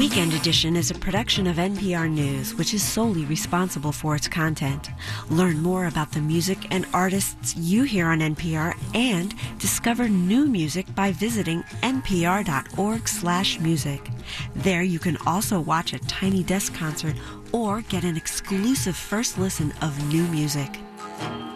Weekend Edition is a production of NPR News, which is solely responsible for its content. Learn more about the music and artists you hear on NPR and discover new music by visiting npr.org/music. There you can also watch a Tiny Desk concert or get an exclusive first listen of new music.